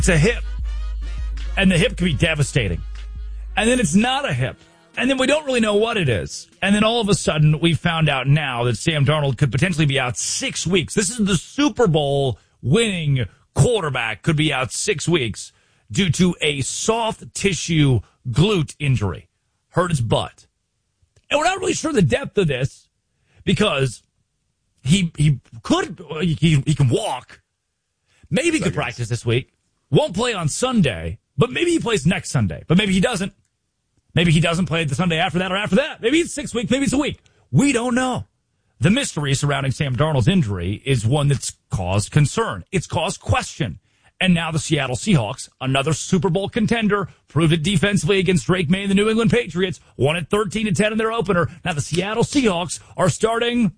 It's a hip. And the hip can be devastating. And then it's not a hip. And then we don't really know what it is. And then all of a sudden, we found out now that Sam Darnold could potentially be out 6 weeks. This is the Super Bowl winning quarterback could be out 6 weeks due to a soft tissue glute injury. Hurt his butt. And we're not really sure the depth of this because he can walk. Maybe he could practice this week. Won't play on Sunday, but maybe he plays next Sunday. But maybe he doesn't. Maybe he doesn't play the Sunday after that or after that. Maybe it's 6 weeks, maybe it's a week. We don't know. The mystery surrounding Sam Darnold's injury is one that's caused concern. It's caused question. And now the Seattle Seahawks, another Super Bowl contender, proved it defensively against Drake May and the New England Patriots, won at 13-10 in their opener. Now the Seattle Seahawks are starting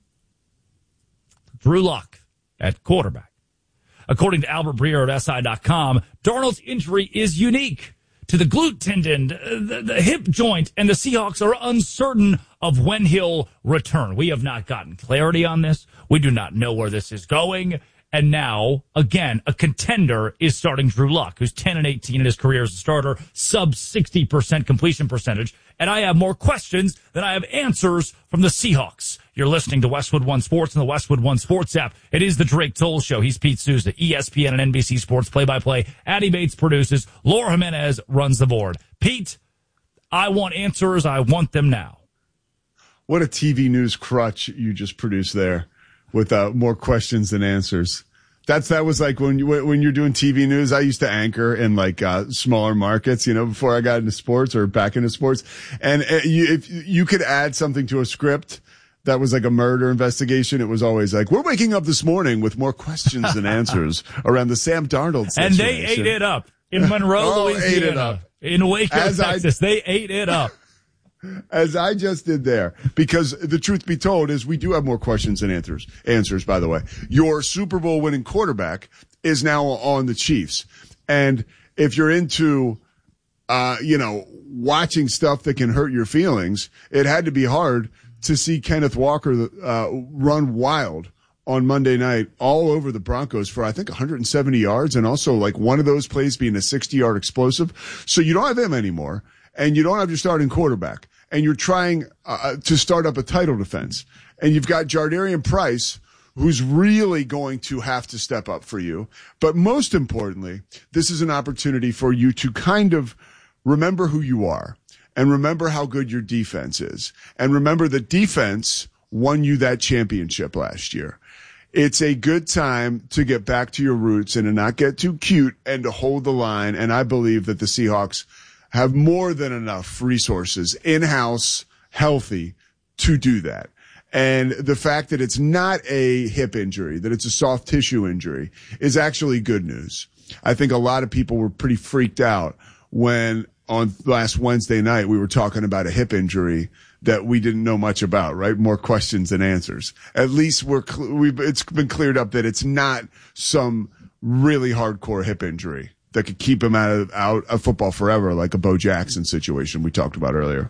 Drew Lock at quarterback. According to Albert Breer at SI.com, Darnold's injury is unique to the glute tendon, the hip joint, and the Seahawks are uncertain of when he'll return. We have not gotten clarity on this. We do not know where this is going. And now, again, a contender is starting Drew Lock, who's 10-18 in his career as a starter, sub 60% completion percentage. And I have more questions than I have answers from the Seahawks. You're listening to Westwood One Sports and the Westwood One Sports app. It is the Drake Toll Show. He's Pete Souza, ESPN and NBC Sports play-by-play. Addie Bates produces. Laura Jimenez runs the board. Pete, I want answers. I want them now. What a TV news crutch you just produced there with more questions than answers. That was like when you're doing TV news. I used to anchor in like smaller markets, before I got into sports or back into sports. And if you could add something to a script that was like a murder investigation, it was always like, we're waking up this morning with more questions than answers around the Sam Darnold situation. And they ate it up in Monroe, Louisiana, ate it up. In Waco, Texas. They ate it up. As I just did there, because the truth be told is we do have more questions than answers, by the way. Your Super Bowl winning quarterback is now on the Chiefs. And if you're into, watching stuff that can hurt your feelings, it had to be hard to see Kenneth Walker, run wild on Monday night all over the Broncos for, I think, 170 yards. And also like one of those plays being a 60-yard explosive. So you don't have him anymore. And you don't have your starting quarterback, and you're trying to start up a title defense, and you've got Jardarian Price, who's really going to have to step up for you. But most importantly, this is an opportunity for you to kind of remember who you are and remember how good your defense is, and remember that defense won you that championship last year. It's a good time to get back to your roots and to not get too cute and to hold the line. And I believe that the Seahawks have more than enough resources in-house, healthy, to do that. And the fact that it's not a hip injury, that it's a soft tissue injury, is actually good news. I think a lot of people were pretty freaked out when on last Wednesday night we were talking about a hip injury that we didn't know much about, right? More questions than answers. At least it's been cleared up that it's not some really hardcore hip injury that could keep him out of football forever, like a Bo Jackson situation we talked about earlier.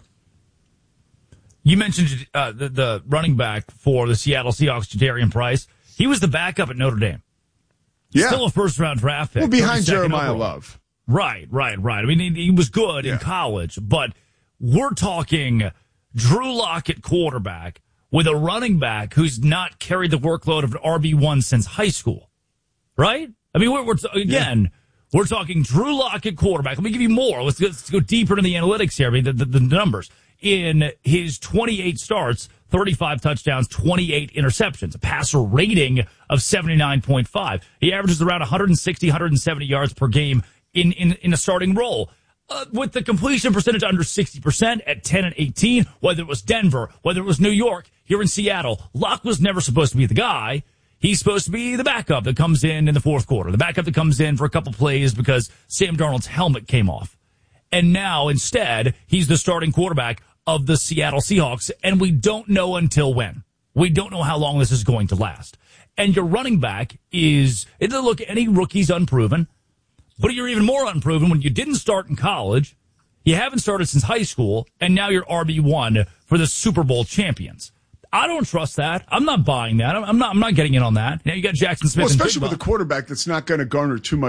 You mentioned the running back for the Seattle Seahawks, Jadarian Price. He was the backup at Notre Dame. Yeah. Still a first-round draft pick. Well, behind Jeremiah Love. Right. I mean, he was good in college, but we're talking Drew Lock at quarterback with a running back who's not carried the workload of an RB1 since high school, right? I mean, we're talking Drew Lock at quarterback. Let me give you more. Let's go deeper into the analytics here. I mean, the numbers. In his 28 starts, 35 touchdowns, 28 interceptions, a passer rating of 79.5. He averages around 160, 170 yards per game in a starting role. With the completion percentage under 60% at 10-18, whether it was Denver, whether it was New York, here in Seattle, Lock was never supposed to be the guy. He's supposed to be the backup that comes in the fourth quarter, the backup that comes in for a couple plays because Sam Darnold's helmet came off. And now, instead, he's the starting quarterback of the Seattle Seahawks, and we don't know until when. We don't know how long this is going to last. And your running back any rookie's unproven, but you're even more unproven when you didn't start in college, you haven't started since high school, and now you're RB1 for the Super Bowl champions. I don't trust that. I'm not buying that. I'm not getting in on that. Now you got Jackson Smith. Well, especially with a quarterback that's not going to garner too much